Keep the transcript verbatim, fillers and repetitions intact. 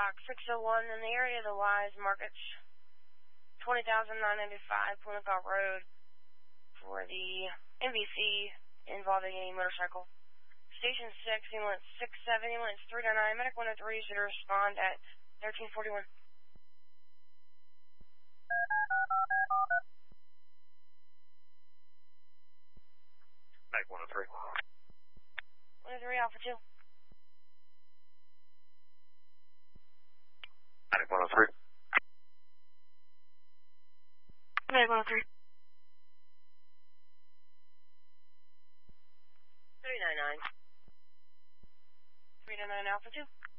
Dock six oh one in the area of the Wise Markets, twenty thousand nine hundred five Winnicott Road for the M V C involving a motorcycle. Station six, ambulance six seven, ambulance three nine nine, medic one oh three should respond at thirteen forty-one. Medic one oh three. one oh three, Alpha two. Medic one oh three. Medic one oh three. three nine nine. three nine nine, Alpha two.